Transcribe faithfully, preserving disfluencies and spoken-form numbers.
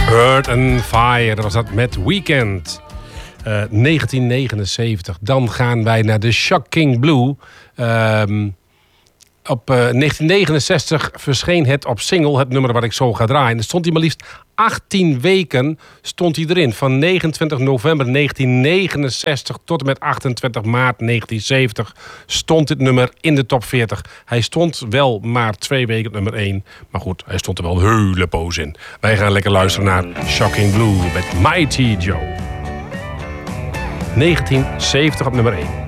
Earth and Fire, dat was dat met Weekend. Uh, negentien negenenzeventig. Dan gaan wij naar de Shocking Blue. Um, op uh, negentien negenenzestig verscheen het op single, het nummer wat ik zo ga draaien. Er stond hij maar liefst achttien weken stond hij erin. Van negenentwintig november negentien negenenzestig tot en met achtentwintig maart negentien zeventig stond dit nummer in de top veertig. Hij stond wel maar twee weken op nummer één. Maar goed, hij stond er wel een hele poos in. Wij gaan lekker luisteren naar Shocking Blue met Mighty Joe. negentien zeventig op nummer één.